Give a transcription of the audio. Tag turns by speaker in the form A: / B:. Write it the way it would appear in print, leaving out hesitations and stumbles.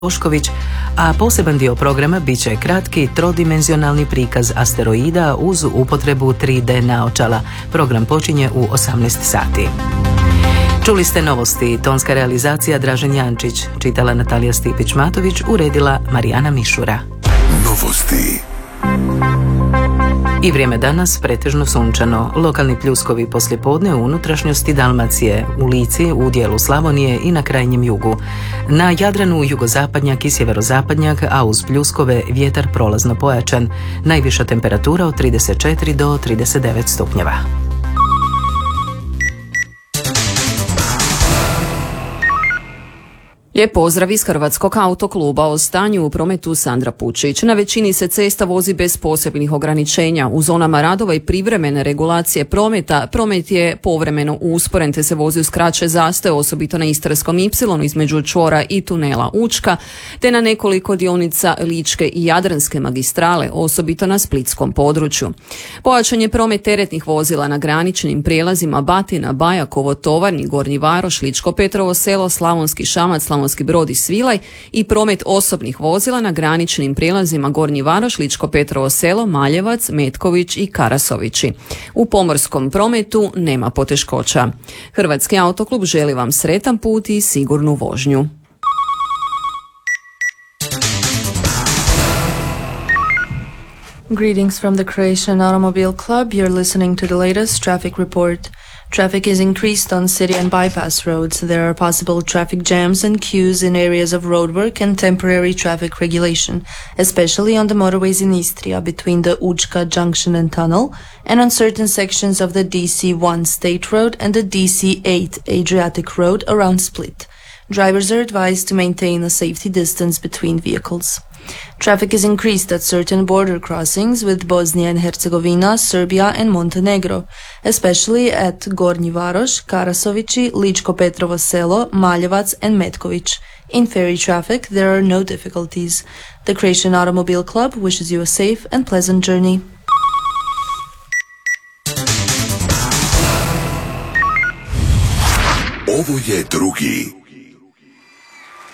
A: Bošković, a poseban dio programa bit će kratki trodimenzionalni prikaz asteroida uz upotrebu 3D naočala. Program počinje u 18 sati. Čuli ste novosti, tonska realizacija Dražen Jančić, čitala Natalija Stipić-Matović, uredila Marijana Mišura.
B: Novosti.
A: I vrijeme danas pretežno sunčano. Lokalni pljuskovi poslijepodne u unutrašnjosti Dalmacije, u Lici, u dijelu Slavonije i na krajnjem jugu. Na Jadranu jugozapadnjak i sjeverozapadnjak, a uz pljuskove vjetar prolazno pojačan. Najviša temperatura od 34 do 39 stupnjeva.
C: Lijep pozdrav iz Hrvatskog autokluba. O stanju u prometu Sandra Pučić. Na većini se cesta vozi bez posebnih ograničenja. U zonama radova i privremene regulacije prometa, promet je povremeno usporen te se vozi uz kraće zastoje, osobito na Istarskom Y između čvora i tunela Učka, te na nekoliko dionica Ličke i Jadranske magistrale, osobito na splitskom području. Pojačan je promet teretnih vozila na graničnim prijelazima Batina, Bajakovo, Tovarnik, Gornji Varoš, Ličko Petrovo Selo, Slavonski Šamac, Slavonski Brod i Svilaj i promet osobnih vozila na graničnim prijelazima Gornji Varoš, Ličko Petrovo Selo, Maljevac, Metković i Karasovići. U pomorskom prometu nema poteškoća. Hrvatski autoklub želi vam sretan put i sigurnu vožnju.
D: Greetings from the Croatian Automobile Club. You're listening to the latest traffic report. Traffic is increased on city and bypass roads. There are possible traffic jams and queues in areas of roadwork and temporary traffic regulation, especially on the motorways in Istria between the Učka junction and tunnel, and on certain sections of the DC1 State Road and the DC8 Adriatic Road around Split. Drivers are advised to maintain a safety distance between vehicles. Traffic is increased at certain border crossings with Bosnia and Herzegovina, Serbia and Montenegro, especially at Gornji Varoš, Karasovići, Ličko Petrovo Selo, Maljevac and Metković. In ferry traffic, there are no difficulties. The Croatian Automobile Club wishes you a safe and pleasant journey.
B: Ovo je drugi